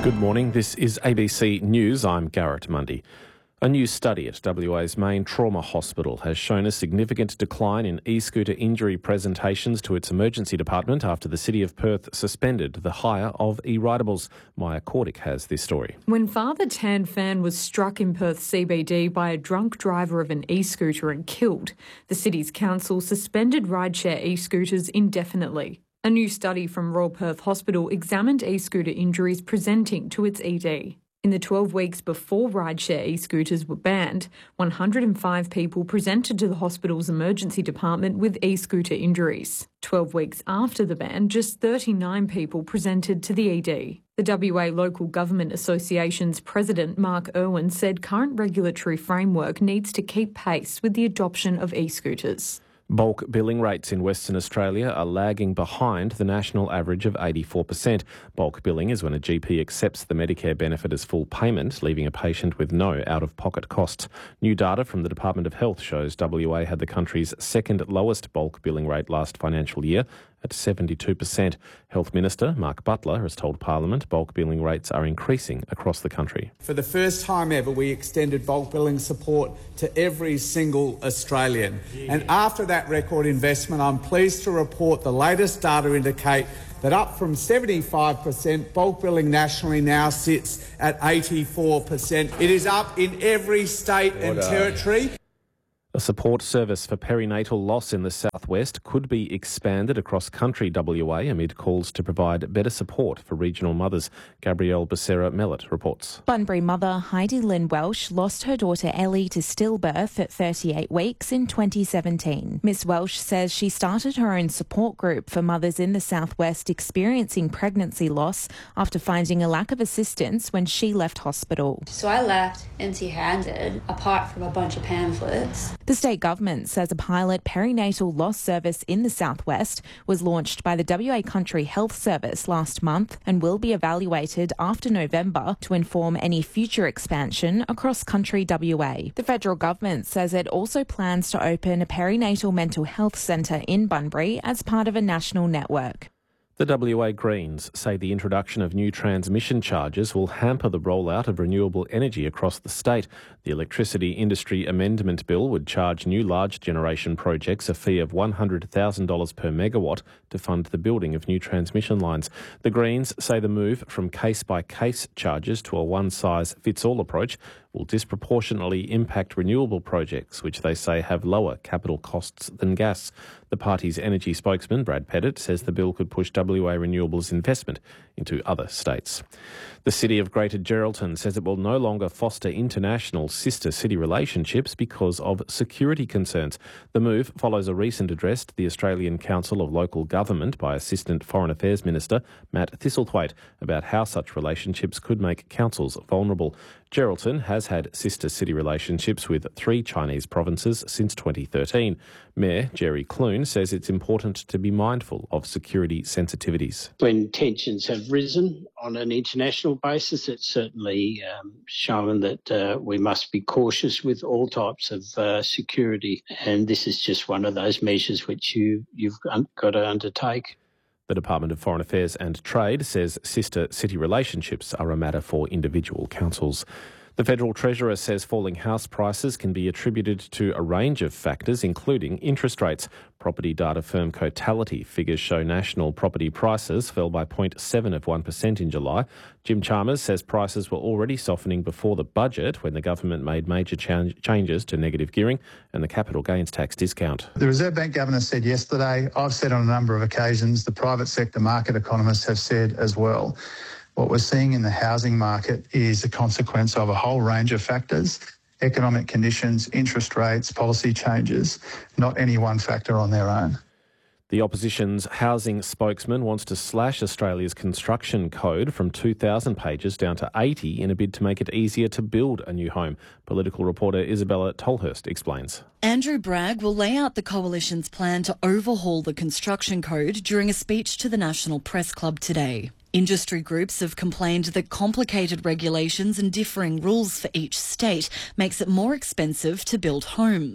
Good morning, this is ABC News. I'm Garrett Mundy. A new study at WA's main trauma hospital has shown a significant decline in e-scooter injury presentations to its emergency department after the City of Perth suspended the hire of e-ridables. Maya Cordick has this story. When Father Tan Phan was struck in Perth CBD by a drunk driver of an e-scooter and killed, the city's council suspended rideshare e-scooters indefinitely. A new study from Royal Perth Hospital examined e-scooter injuries presenting to its ED. In the 12 weeks before rideshare e-scooters were banned, 105 people presented to the hospital's emergency department with e-scooter injuries. 12 weeks after the ban, just 39 people presented to the ED. The WA Local Government Association's president, Mark Irwin, said current regulatory framework needs to keep pace with the adoption of e-scooters. Bulk billing rates in Western Australia are lagging behind the national average of 84%. Bulk billing is when a GP accepts the Medicare benefit as full payment, leaving a patient with no out-of-pocket costs. New data from the Department of Health shows WA had the country's second lowest bulk billing rate last financial year at 72%. Health Minister Mark Butler has told Parliament bulk billing rates are increasing across the country. For the first time ever, we extended bulk billing support to every single Australian. And after that record investment, I'm pleased to report the latest data indicate that up from 75%, bulk billing nationally now sits at 84%. It is up in every state and territory. A support service for perinatal loss in the southwest could be expanded across country WA amid calls to provide better support for regional mothers. Gabrielle Becerra-Mellett reports. Bunbury mother Heidi Lynn Welsh lost her daughter Ellie to stillbirth at 38 weeks in 2017. Miss Welsh says she started her own support group for mothers in the southwest experiencing pregnancy loss after finding a lack of assistance when she left hospital. So I left empty-handed, apart from a bunch of pamphlets. The state government says a pilot perinatal loss service in the southwest was launched by the WA Country Health Service last month and will be evaluated after November to inform any future expansion across country WA. The federal government says it also plans to open a perinatal mental health centre in Bunbury as part of a national network. The WA Greens say the introduction of new transmission charges will hamper the rollout of renewable energy across the state. The Electricity Industry Amendment Bill would charge new large generation projects a fee of $100,000 per megawatt to fund the building of new transmission lines. The Greens say the move from case-by-case charges to a one-size-fits-all approach will disproportionately impact renewable projects, which they say have lower capital costs than gas. The party's energy spokesman, Brad Pettit, says the bill could push WA Renewables investment into other states. The City of Greater Geraldton says it will no longer foster international sister city relationships because of security concerns. The move follows a recent address to the Australian Council of Local Government by Assistant Foreign Affairs Minister Matt Thistlethwaite about how such relationships could make councils vulnerable. Geraldton has had sister city relationships with 3 Chinese provinces since 2013. Mayor Jerry Clune says it's important to be mindful of security sensitivities. When tensions have risen on an international basis, it's certainly shown that we must be cautious with all types of security, and this is just one of those measures which you've got to undertake. The Department of Foreign Affairs and Trade says sister city relationships are a matter for individual councils. The Federal Treasurer says falling house prices can be attributed to a range of factors, including interest rates. Property data firm Cotality figures show national property prices fell by 0.7% in July. Jim Chalmers says prices were already softening before the budget when the government made major changes to negative gearing and the capital gains tax discount. The Reserve Bank Governor said yesterday, I've said on a number of occasions, the private sector market economists have said as well. What we're seeing in the housing market is a consequence of a whole range of factors: economic conditions, interest rates, policy changes, not any one factor on their own. The opposition's housing spokesman wants to slash Australia's construction code from 2,000 pages down to 80 in a bid to make it easier to build a new home. Political reporter Isabella Tolhurst explains. Andrew Bragg will lay out the Coalition's plan to overhaul the construction code during a speech to the National Press Club today. Industry groups have complained that complicated regulations and differing rules for each state makes it more expensive to build homes.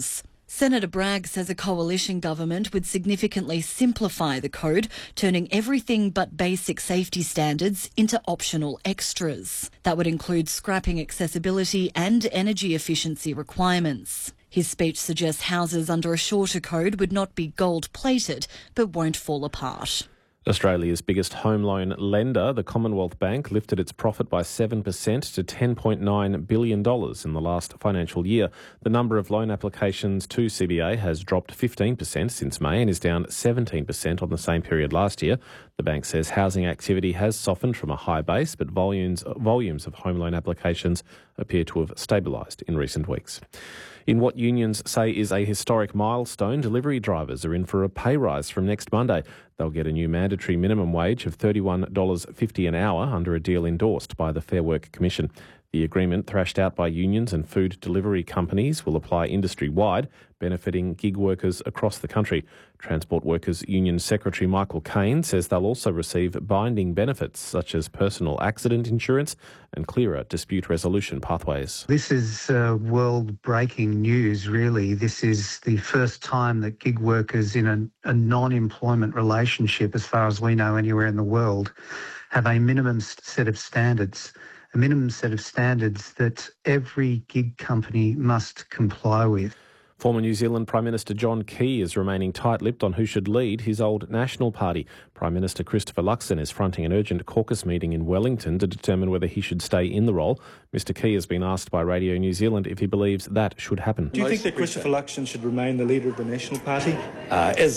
Senator Bragg says a coalition government would significantly simplify the code, turning everything but basic safety standards into optional extras. That would include scrapping accessibility and energy efficiency requirements. His speech suggests houses under a shorter code would not be gold-plated, but won't fall apart. Australia's biggest home loan lender, the Commonwealth Bank, lifted its profit by 7% to $10.9 billion in the last financial year. The number of loan applications to CBA has dropped 15% since May and is down 17% on the same period last year. The bank says housing activity has softened from a high base, but volumes of home loan applications appear to have stabilised in recent weeks. In what unions say is a historic milestone, delivery drivers are in for a pay rise from next Monday. They'll get a new mandatory minimum wage of $31.50 an hour under a deal endorsed by the Fair Work Commission. The agreement, thrashed out by unions and food delivery companies, will apply industry-wide, benefiting gig workers across the country. Transport Workers Union Secretary Michael Cain says they'll also receive binding benefits such as personal accident insurance and clearer dispute resolution pathways. This is world-breaking news, really. This is the first time that gig workers in a non-employment relationship, as far as we know anywhere in the world, have a minimum set of standards. A minimum set of standards that every gig company must comply with. Former New Zealand Prime Minister John Key is remaining tight-lipped on who should lead his old National Party. Prime Minister Christopher Luxon is fronting an urgent caucus meeting in Wellington to determine whether he should stay in the role. Mr Key has been asked by Radio New Zealand if he believes that should happen. Do you think that Christopher Luxon should remain the leader of the National Party? As